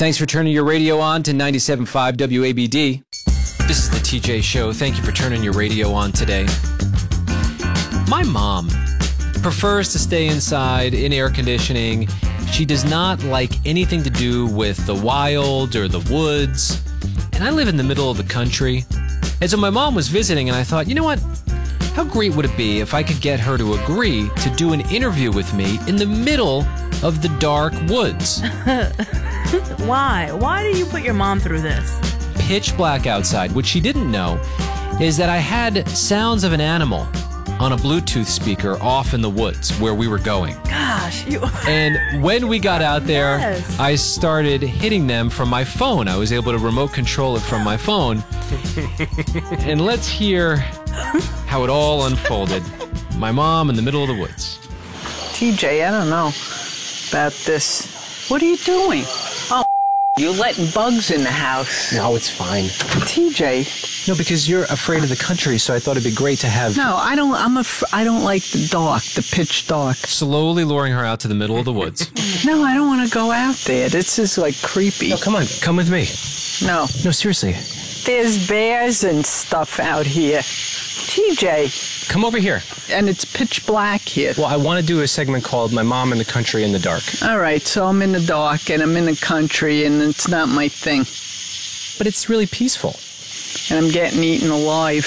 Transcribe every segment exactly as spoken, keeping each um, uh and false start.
Thanks for turning your radio on to ninety-seven point five W A B D. This is the T J Show. Thank you for turning your radio on today. My mom prefers to stay inside in air conditioning. She does not like anything to do with the wild or the woods. And I live in the middle of the country. And so my mom was visiting, and I thought, you know what? How great would it be if I could get her to agree to do an interview with me in the middle of the dark woods? Why? Why do you put your mom through this? Pitch black outside. What she didn't know is that I had sounds of an animal on a Bluetooth speaker off in the woods where we were going. Gosh, you... And when we got out there, Yes. I started hitting them from my phone. I was able to remote control it from my phone. And let's hear how it all unfolded. My mom in the middle of the woods. T J, I don't know about this. What are you doing? Oh, you're letting bugs in the house. No, it's fine. T J. No, because you're afraid of the country, so I thought it'd be great to have... No, I don't, I'm a, I don't like the dark, the pitch dark. Slowly luring her out to the middle of the woods. No, I don't want to go out there. This is like creepy. No, come on, come with me. No. No, seriously. There's bears and stuff out here. T J. Come over here. And it's pitch black here. Well, I want to do a segment called My Mom in the Country in the Dark. All right, so I'm in the dark and I'm in the country and it's not my thing. But it's really peaceful. And I'm getting eaten alive.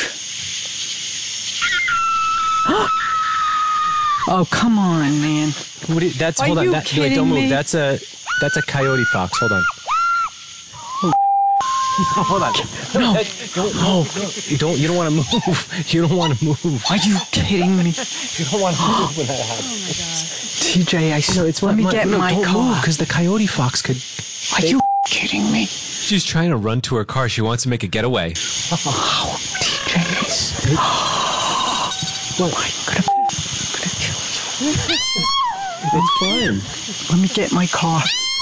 Oh, come on, man. What do you, that's, Are hold on. you That, wait, kidding don't move. me? That's a, that's a coyote fox. Hold on. No, hold on. No. Don't, no, no. You don't, you don't want to move. You don't want to move. Are you kidding me? You don't want to move when that happens. T J, I said, No, it's let fine. me Come on. get no, my don't car. move, because the coyote fox could... Are you kidding me? She's trying to run to her car. She wants to make a getaway. Oh, T J's. Well, I'm gonna, gonna kill you. It's fine. Let me get my car.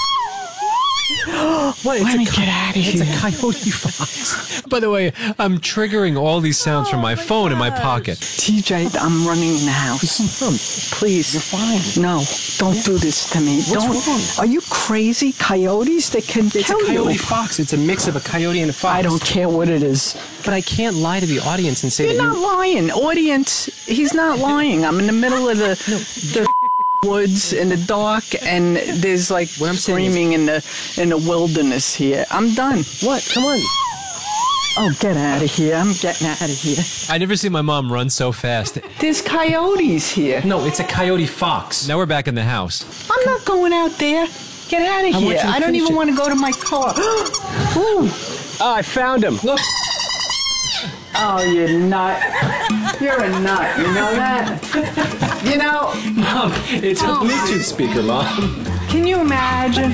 What? Let me get out of It's here. a coyote fox. By the way, I'm triggering all these sounds from my, phone in my pocket. T J, I'm running in the house. Mom, Please. you're fine. No, don't do this to me. What's don't. wrong? Are you crazy? Coyotes? They can It's kill a coyote you. fox. It's a mix of a coyote and a fox. I don't care what it is. But I can't lie to the audience and say You're that not lying. Audience, he's not lying. I'm in the middle of the, the woods in the dark, and there's like What I'm saying screaming in the in the wilderness here. I'm done. What? Come on. Oh, get out of here. I'm getting out of here. I never seen my mom run so fast. There's coyotes here. No, it's a coyote fox. Now we're back in the house. I'm not going out there. Get out of want here. you to I don't finish even it. want to go to my car. Ooh. Oh, I found him. Look. Oh, you're nut. You're a nut. You know that? You know, Mom, it's a Oh. Bluetooth speaker, Mom. can you imagine?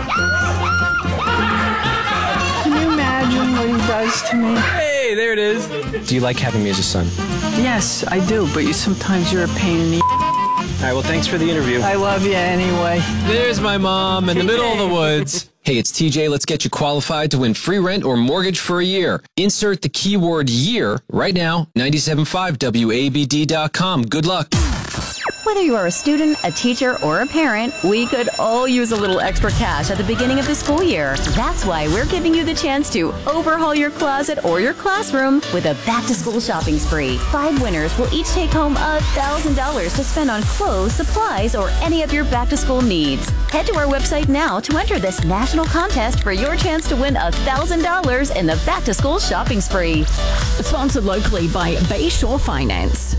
Can you imagine what he does to me? Hey, there it is. Do you like having me as a son? Yes, I do, but you sometimes you're a pain in the... All right, well, thanks for the interview. I love you anyway. There's my mom in the middle of the woods. Hey, it's T J. Let's get you qualified to win free rent or mortgage for a year. Insert the keyword year right now, ninety-seven point five W A B D dot com. Good luck. Whether you are a student, a teacher, or a parent, we could all use a little extra cash at the beginning of the school year. That's why we're giving you the chance to overhaul your closet or your classroom with a back-to-school shopping spree. Five winners will each take home one thousand dollars to spend on clothes, supplies, or any of your back-to-school needs. Head to our website now to enter this national contest for your chance to win one thousand dollars in the back-to-school shopping spree. Sponsored locally by Bayshore Finance.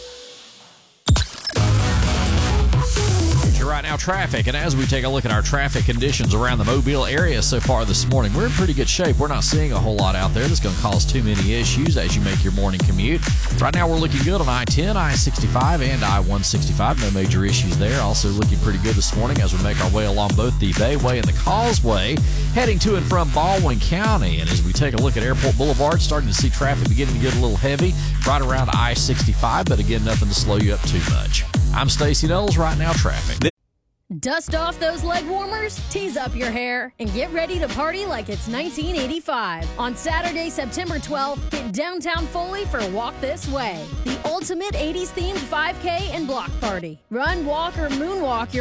Right now, traffic, and as we take a look at our traffic conditions around the Mobile area so far this morning, we're in pretty good shape. We're not seeing a whole lot out there that's going to cause too many issues as you make your morning commute. Right now, we're looking good on I ten, I sixty-five, and I one sixty-five. No major issues there. Also looking pretty good this morning as we make our way along both the Bayway and the Causeway, heading to and from Baldwin County. And as we take a look at Airport Boulevard, starting to see traffic beginning to get a little heavy right around I sixty-five, but again, nothing to slow you up too much. I'm Stacey Knowles. Right now, traffic. Dust off those leg warmers, tease up your hair, and get ready to party like it's nineteen eighty-five. On Saturday, September twelfth, hit downtown Foley for Walk This Way, the ultimate eighties-themed five K and block party. Run, walk, or moonwalk your